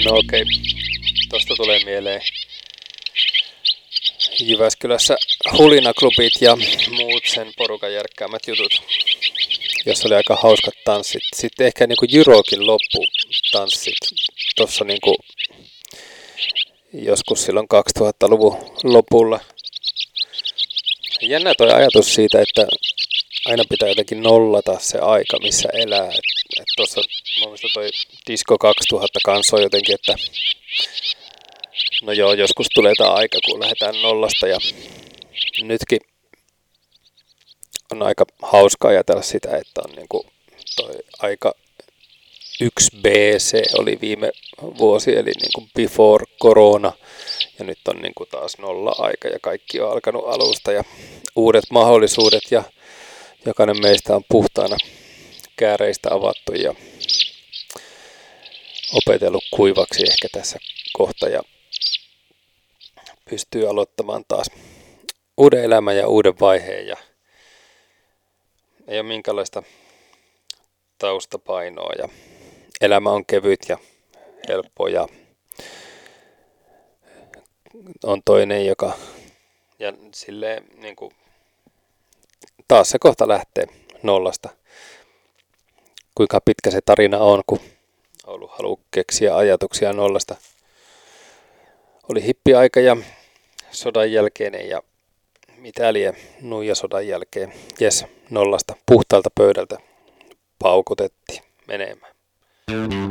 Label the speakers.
Speaker 1: No okei, tosta tulee mieleen Jyväskylässä hulinaklubit ja muut sen porukan järkkäämät jutut, jossa oli aika hauskat tanssit. Sitten ehkä niinku Jyrokin lopputanssit tuossa niinku joskus silloin 2000-luvun lopulla. Jännä toi ajatus siitä, että aina pitää jotenkin nollata se aika, missä elää. Et tuossa mun mielestä toi Disco 2000 kanssa on jotenkin, että no joo, joskus tulee tämä aika, kun lähdetään nollasta ja nytkin on aika hauska ajatella sitä, että on niinku toi aika 1BC oli viime vuosi, eli niinku before corona, ja nyt on niinku taas nolla-aika ja kaikki on alkanut alusta ja uudet mahdollisuudet ja jokainen meistä on puhtaana kääreistä avattu ja opetellut kuivaksi ehkä tässä kohta ja pystyy aloittamaan taas uuden elämän ja uuden vaiheen ja ei ole minkäänlaista taustapainoa ja elämä on kevyt ja helppo ja on toinen, joka ja silleen niin kuin, taas se kohta lähtee nollasta. Kuinka pitkä se tarina on, kun on ollut halu keksiä ajatuksia nollasta. Oli hippiaika ja sodan jälkeinen ja mitä liian nuija sodan jälkeen. Jes, nollasta puhtaalta pöydältä paukutettiin menemään.